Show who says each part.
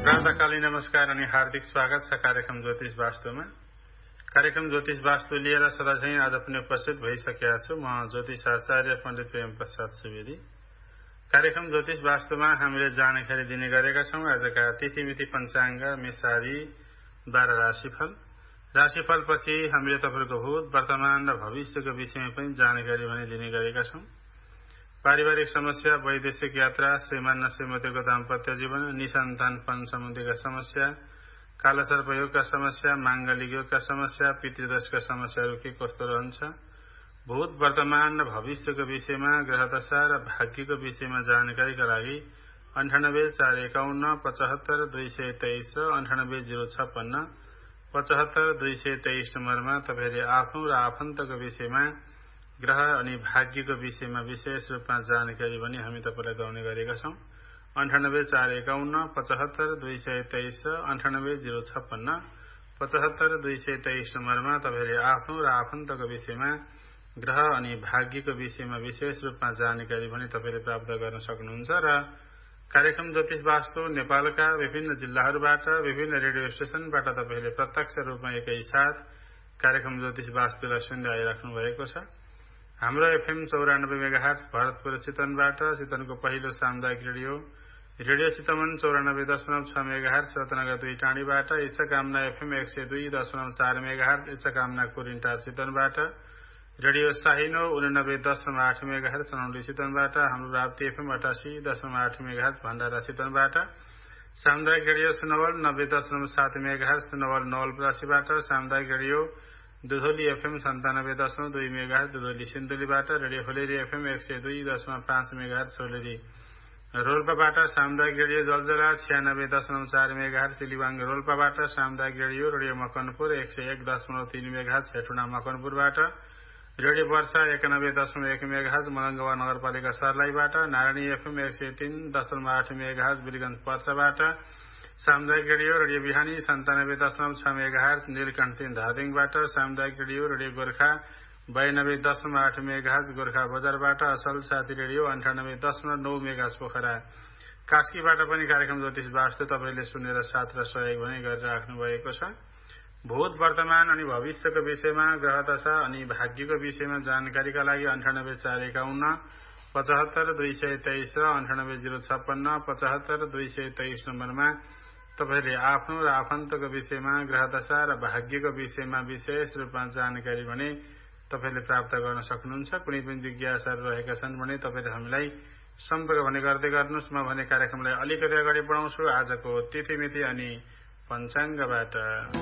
Speaker 1: प्रातःकालीन नमस्कार अनि हार्दिक स्वागत छ कार्यक्रम ज्योतिष वास्तुमा। कार्यक्रम ज्योतिष वास्तु लिएर सदाझै आज पनि उपस्थित भइसकेका छु। म ज्योतिष आचार्य पण्डित प्रेम प्रसाद सुवेदी। कार्यक्रम ज्योतिष वास्तुमा हामीले जानकारी दिने गरेका छौं। आजका तिथिमिति पञ्चाङ्ग, मेषादी 12 राशिफल पछि हामीले तपाईहरुको भूत, वर्तमान र भविष्यको विषयमा पनि जानकारी भने दिने गरेका छौं। पारिवारिक समस्या, वैदेशिक यात्रा, श्रीमान र श्रीमतीको दाम्पत्य जीवन, निसन्तानपन सम्बन्धीका समस्या, कालसर्पयोगका समस्या, माङ्गलिक योगका समस्या, पितृदोषका समस्याहरू के कस्तो रहन्छ, भूत, वर्तमान र भविष्यको विषयमा, ग्रहदशा र भाग्यको विषयमा जानकारीका लागि 98 451 75 223 र 98 056 75 223 नम्बरमा तपाईहरुले आफ्नो र आफन्तको विषयमा, ग्रह अनि भाग्यको विषयमा विशेष रूपमा जानकारी पनि हामी तपाईलाई गराउने गरेका छौं। 98 451 75 223 र 98 056 75 223 नम्बरमा तपाईहरुले आफ्नो र आफन्तको विषयमा, ग्रह अनि भाग्यको विषयमा विशेष रूपमा जानकारी पनि तपाईले प्राप्त गर्न सक्नुहुन्छ। र कार्यक्रम ज्योतिष वास्तु नेपालका विभिन्न जिल्लाहरूबाट, विभिन्न रेडियो स्टेशनबाट तपाईले प्रत्यक्ष रूपमा एकैसाथ कार्यक्रम ज्योतिष वास्तुलाई सुन्दै आइराख्नु भएको छ। हाम्रो एफएम 94 मेगाहर्ट्ज भरतपुर चितवनबाट, चितवनको पहिलो सामुदायिक radio Chitwan 94.6 megahertz, Ratnanagar 2 टाँडीबाट, इच्छाकामना FM 102.4 megahertz, इच्छाकामना Kurintar चितवनबाट, radio साहिनो 89.8 megahertz Chanauli चितवनबाट, हाम्रो राप्ती एफएम 88.8 मेगाहर्ट्ज भण्डारा चितवनबाट, सामुदायिक रेडियो सुनवल 90.7 मेगाहर्ट्ज सुनवल नवलपरासीबाट, सामुदायिक radio दुधोली FM 97.2 megahertz दुधोली सिन्धुलीबाट, radio होलेरी FM 102.5 megahertz होलेरी रोल्पाबाट, सामुदायिक रेडियो जलजला 96.4 मेगाहर्ट्ज सिलिवाङ रोल्पाबाट, सामुदायिक radio Makanpur 101.3 megahertz Hetauda मकनपुरबाट, radio वर्षा 91.1 मेगाहर्ट्ज मलङ्गवा नगरपालिका सर्लाहीबाट, नारायणी एफएम 103.8 मेगाहर्ट्ज बिरगञ्ज पर्साबाट, सामुदायिक रेडियो बिहानी 97.6 मेगाहर्ट्ज नीलकण्ठ 3 धादिङबाट, सामुदायिक रेडियो गोर्खा 92.8 मेगाहर्ट्ज गोर्खा बजारबाट, असल साथी रेडियो 98.9 मेगाहर्ट्ज पोखरा कास्कीबाट पनि कार्यक्रम ज्योतिष वास्तु तपाईले सुनेर साथ र सहयोग पनि गरिराख्नु भएको छ। भूत, वर्तमान अनि भविष्यको विषयमा, ग्रहदशा अनि भाग्यको विषयमा जानकारीका लागि 98 451 75 223 र 98 056 75 223 नम्बरमा तपाईले आफ्नो र आफन्तको विषयमा, ग्रहदशा र भाग्यको विषयमा विशेष रूपमा जानकारी भने तपाईले प्राप्त गर्न सक्नुहुन्छ। कुनै पनि जिज्ञासाहरू रहेका छन् भने तपाईले हामीलाई सम्पर्क भने गर्दै गर्नुस्। म भने कार्यक्रमलाई अलिकति अगाडि बढाउँछु आजको तिथिमिति अनि पञ्चाङ्गबाट।